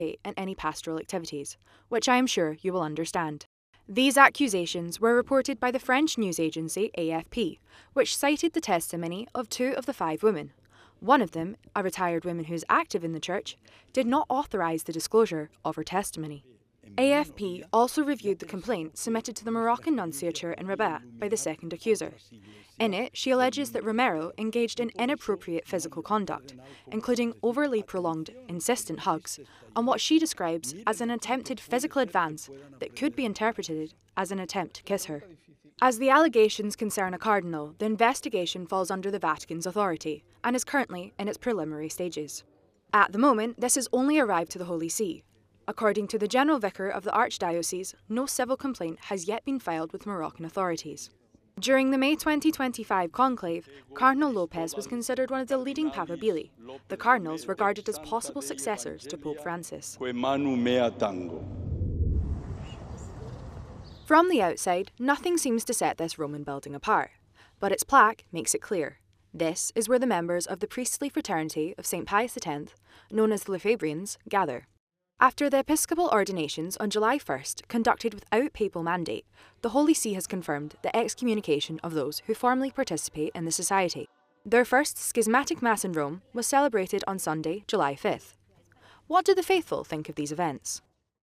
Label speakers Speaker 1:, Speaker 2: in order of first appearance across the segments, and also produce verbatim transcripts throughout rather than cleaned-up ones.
Speaker 1: in any pastoral activities, which I am sure you will understand. These accusations were reported by the French news agency A F P, which cited the testimony of two of the five women. One of them, a retired woman who is active in the church, did not authorise the disclosure of her testimony. A F P also reviewed the complaint submitted to the Moroccan nunciature in Rabat by the second accuser. In it, she alleges that Romero engaged in inappropriate physical conduct, including overly prolonged, insistent hugs, and what she describes as an attempted physical advance that could be interpreted as an attempt to kiss her. As the allegations concern a cardinal, the investigation falls under the Vatican's authority and is currently in its preliminary stages. At the moment, this has only arrived to the Holy See. According to the General Vicar of the Archdiocese, no civil complaint has yet been filed with Moroccan authorities. During the May twenty twenty-five conclave, Cardinal Lopez was considered one of the leading papabili, the cardinals regarded as possible successors to Pope Francis. From the outside, nothing seems to set this Roman building apart, but its plaque makes it clear. This is where the members of the priestly fraternity of Saint Pius X, known as the Lefebvrians, gather. After the episcopal ordinations on July first, conducted without papal mandate, the Holy See has confirmed the excommunication of those who formally participate in the society. Their first schismatic mass in Rome was celebrated on Sunday, July fifth. What do the faithful think of these events?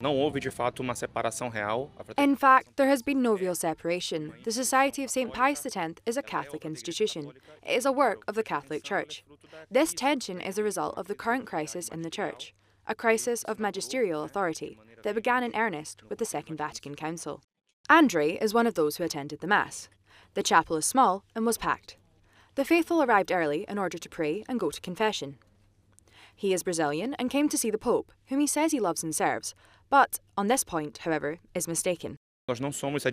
Speaker 1: In fact, there has been no real separation. The Society of Saint Pius X is a Catholic institution. It is a work of the Catholic Church. This tension is a result of the current crisis in the Church, a crisis of magisterial authority that began in earnest with the Second Vatican Council. Andre is one of those who attended the Mass. The chapel is small and was packed. The faithful arrived early in order to pray and go to confession. He is Brazilian and came to see the Pope, whom he says he loves and serves, but, on this point, however, is mistaken. We are not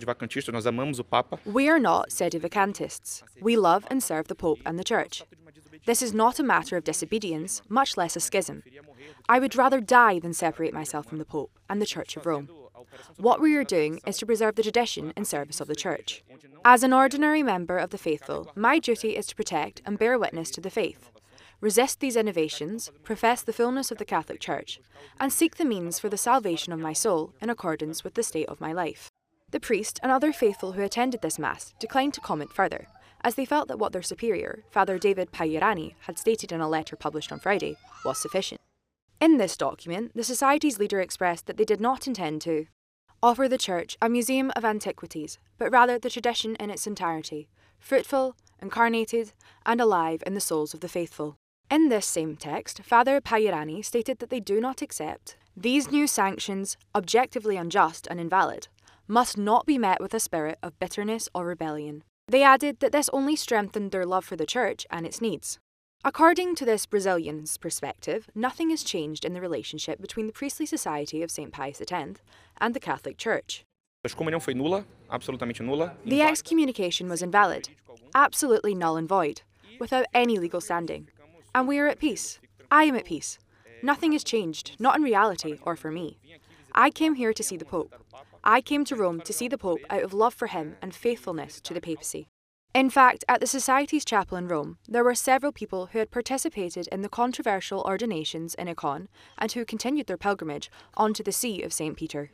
Speaker 1: sedevacantists. We love and serve the Pope and the Church. This is not a matter of disobedience, much less a schism. I would rather die than separate myself from the Pope and the Church of Rome. What we are doing is to preserve the tradition in service of the Church. As an ordinary member of the faithful, my duty is to protect and bear witness to the faith, resist these innovations, profess the fullness of the Catholic Church, and seek the means for the salvation of my soul in accordance with the state of my life. The priest and other faithful who attended this Mass declined to comment further, as they felt that what their superior, Father David Pagliarani, had stated in a letter published on Friday was sufficient. In this document, the Society's leader expressed that they did not intend to offer the Church a museum of antiquities, but rather the tradition in its entirety, fruitful, incarnated, and alive in the souls of the faithful. In this same text, Father Pagliarani stated that they do not accept these new sanctions, objectively unjust and invalid, must not be met with a spirit of bitterness or rebellion. They added that this only strengthened their love for the Church and its needs. According to this Brazilian's perspective, nothing has changed in the relationship between the priestly society of Saint Pius X and the Catholic Church. The excommunication was invalid, absolutely null and void, without any legal standing. And we are at peace. I am at peace. Nothing has changed, not in reality or for me. I came here to see the Pope. I came to Rome to see the Pope out of love for him and faithfulness to the papacy. In fact, at the Society's chapel in Rome, there were several people who had participated in the controversial ordinations in Icon and who continued their pilgrimage onto the See of Saint Peter.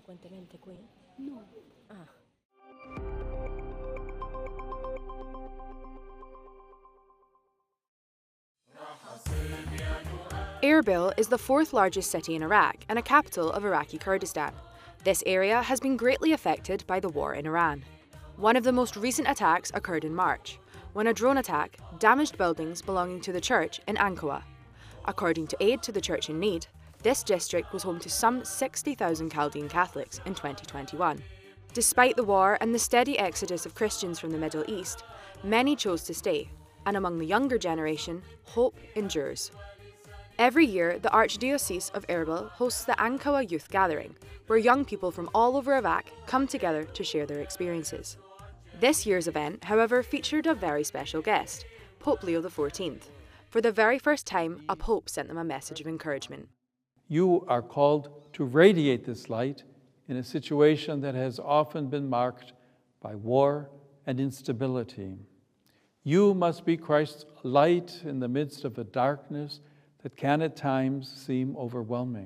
Speaker 1: Erbil is the fourth largest city in Iraq and a capital of Iraqi Kurdistan. This area has been greatly affected by the war in Iran. One of the most recent attacks occurred in March, when a drone attack damaged buildings belonging to the church in Ankara. According to Aid to the Church in Need, this district was home to some sixty thousand Chaldean Catholics in twenty twenty-one. Despite the war and the steady exodus of Christians from the Middle East, many chose to stay, and among the younger generation, hope endures. Every year, the Archdiocese of Erbil hosts the Ankara Youth Gathering, where young people from all over Iraq come together to share their experiences. This year's event, however, featured a very special guest, Pope Leo the fourteenth. For the very first time, a pope sent them a message of encouragement.
Speaker 2: You are called to radiate this light in a situation that has often been marked by war and instability. You must be Christ's light in the midst of a darkness that can at times seem overwhelming.